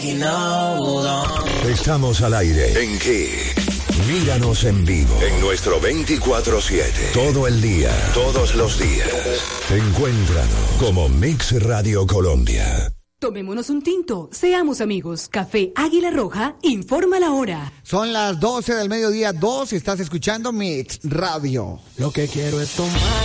Estamos al aire. ¿En qué? Míranos en vivo en nuestro 24/7. Todo el día, todos los días. Encuéntranos como Mix Radio Colombia. Tomémonos un tinto, seamos amigos. Café Águila Roja informa la hora. Son las 12 del mediodía, 2, estás escuchando Mix Radio. Lo que quiero es tomar.